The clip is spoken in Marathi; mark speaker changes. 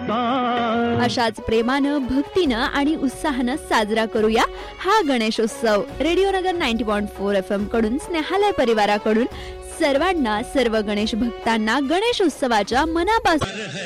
Speaker 1: अशाच प्रेमानं, भक्तीनं आणि उत्साहानं साजरा करूया हा गणेशोत्सव. रेडिओ नगर 90.4 FM कडून, स्नेहालय परिवाराकडून सर्वांना, सर्व गणेश भक्तांना गणेशोत्सवाच्या मनापासून